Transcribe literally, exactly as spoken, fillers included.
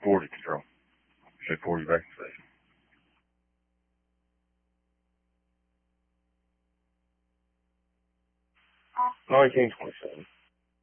forty, Control. Say forty vacuum station. nine twenty-seven.